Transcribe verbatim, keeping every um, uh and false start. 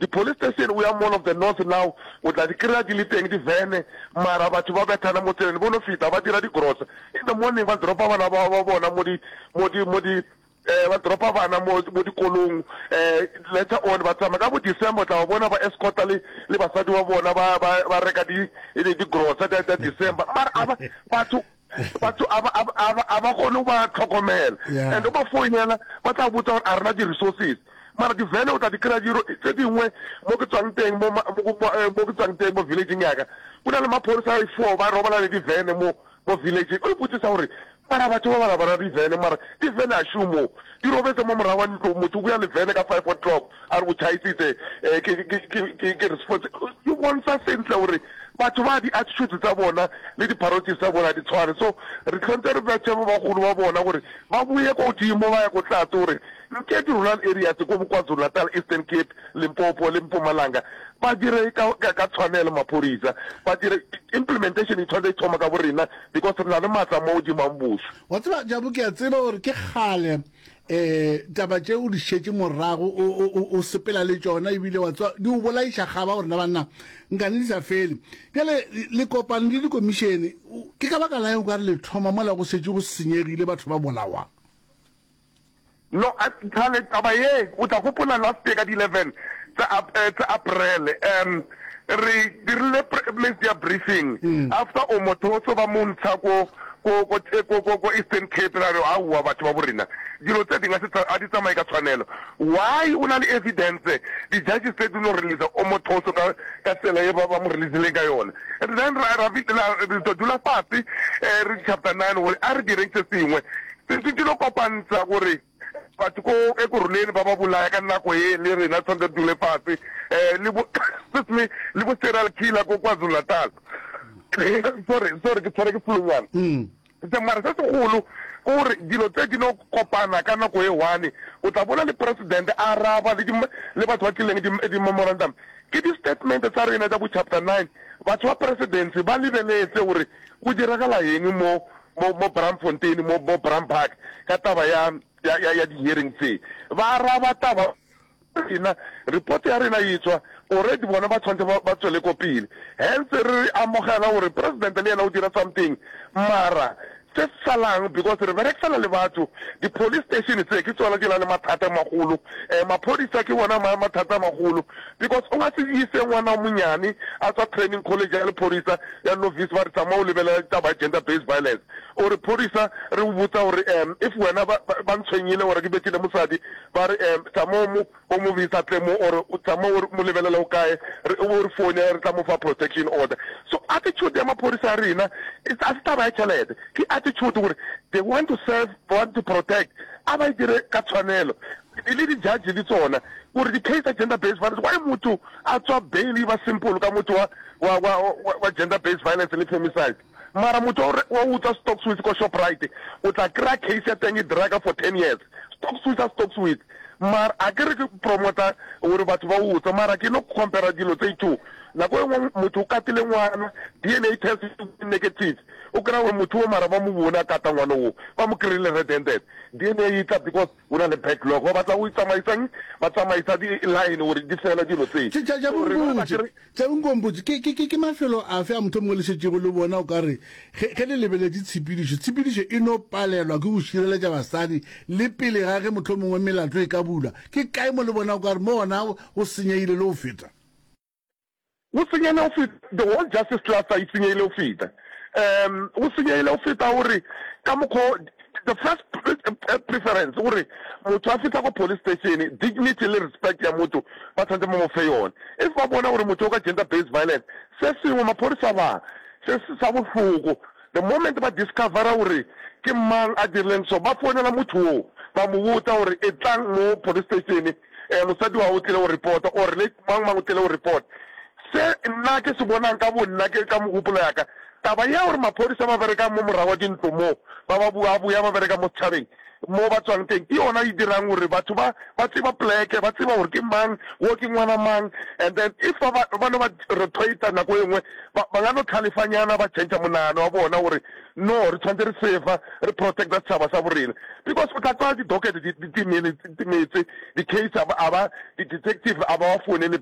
the police station we are one of the north now with la di kry-a di le teng di vene mara batho ba bethana mo tseleng bo no feta ba dira di-grossa in the morning ba dropa bana ba bona mo di mo di mo di eh ba dropa bana mo mo dikolong eh later on ba tsama ka bo December tla bona ba escorta le le basadi wa bona ba ba reka di di grossa da December mara aba batho batho aba aba aba gone ba tlhokomela and ba foinela ba tla botsa gore a rena di resources mara di vele o tla di kry-a diro tse dingwe mo ke tswang teng mo mo ke tswang teng mo village yaka go na le maphodisa a four ba robala le di vene mo mo village o ipotsisa gore mara batho ba bala bara di vene mara di vene a shumo di robetse mo morago wa ntlo motho o ya le vene ka five o'clock a re o tšhaisitse ke response you want sa sentle gore batho ba di attitude tsa bona le di priorities tsa bona di tshwane so re tlhonte re betše mo bagolo ba bona gore ba buye ko godimo ba ya ko tlatse gore nke di-rural areas ko KwaZulu-Natal, Eastern Cape, Limpopo le Mpumalanga ba dire ka ka tshwanelo maphodisa ba dire implementation e tshwanetse thoma ka borena because re na le matla mo di mambuso wa tseba Jabu ke a tseba gore ke gale eh taba tše o di šetse morago o sepela le tsona e bile wa tswa di o bolaiša gaba gore na banna nkane di sa fele bjale le kopane le di-commission ke ka baka la eng ka re le thoma mola go setse go senyegile batho ba bolawang no tshale taba ye o tla gopola last year ka di-eleven tsa April um re dirile media briefing after o mothoso ba montsha ko ko ko ko Eastern Cape ra re a bua batho ba borena dilo tse dingwe a di tsamaye ka tshwanelo why o na le evidence di judges tse di no release o mothoso ka ka tsela e ba ba mo release ka yona and then ra vitla re dula fati re chapter nine wo a re direng se sengwe se di lo kopantsa gore batho ko e go ruleni ba ba bolaya ka nako e le rena tsonde dule fati eh le bo me le bo serial killer ko KwaZulu-Natal sorry sorry ke tsare ke fulwana mm se mara se segolo gore dilo tse di no kopana ka nako e one o tla bona le president a raba le le batho ba tlileng di memorandum ke di statement tsa rena tsa bo chapter nine batho ba president ba lebeletse gore go diragala eng mo mo mo Braamfontein mo mo Braampark ka taba ya ya ya di hearing tse ba raba taba ina report ya rena itswa already bona ba tshwantse ba tswele ko pele hence re amogela gore president le yena o dira something mara se salang because re berekisana le batho di police station tse ke tsona di na le mathata magolo eh maphodisa ke bona mathata magolo because o nga se ise ngwana monyane a tswa training college ya le polisa ya novice ba re tsama o lebela taba gender based violence o re polisa re botsa gore um if wena ba ntshwenyile gore ke betile mosadi ba re um tsama mo o mo visa tlemo or o tsama mo lebelela o kae o re phone re tla mo fa protection order so attitude ya maphodisa rena it's a taba ya tšhelete ke attitude gore they want to serve, want to protect aba dire ka tshwanelo ile di judge di tsona gore di case gender based violence why motho a tswa bail ba simple ka motho wa wa wa gender based violence le femicide mara motho wa utsa stock switch ko Shoprite o tla kry case ya teng draga for ten years stock switch stock switch mara a ke re ke promota gore batho ba utsa mara ke no compare dilo tse two nako e nngwe motho o katile ngwana D N A test negative o kry gore motho o mara ba mo bona kata ngwana o ba mo kry-ile red-handed D N A e tla because o na le backlog ba batla o itsamaisang ba tsamaisa di line gore di fela dilo tse tse ngomboje ke ke ke mafelo a fe a motho mo le setse go le bona o ka re ge le lebele di tshipedišo tshipedišo e no palelwa ke go šireletša basadi le pele ga ge motho mongwe melato e ka bula ke kae mo le bona o ka re mo ona o senyeile le o feta o senyele o feta the whole justice cluster e senyele o feta um o senyele o feta gore ka mokgwa the first preference gore motho a feta ko police station dignity le respect ya motho ba tshwanetse mo mo fe yone if ba bona gore motho o ka gender based violence se sengwe maphodisa ba se se sa bohloko the moment ba discovera gore ke mang a dirileng so ba founela motho o ba mo botsa gore e tlang mo police station eh mosadi wa o tlile go report or le mang mang o tlile go report se nna ke se bonang ka bonna ke ka mogopolo ya ka taba ya gore maphodisa ba bereka mo morago wa dintlo mo ba ba bua bua ba bereka mo tshabeng mo ba tswang teng ke yona e dirang gore batho ba ba tseba pleke ba tseba gore ke mang wo ke ngwana mang and then if ba ba no ba rotate nako engwe ba ba no tlhalefanyana ba change monano wa bona gore no re tshwantse re save re protect that saba sa borena because o tla tswa di docket di di di di case aba aba di detective aba wa phone